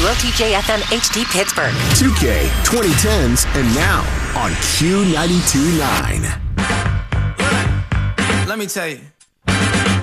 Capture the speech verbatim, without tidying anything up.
W O T J F M H D Pittsburgh. two K, twenty tens, and now on Q ninety-two point nine. Let me tell you.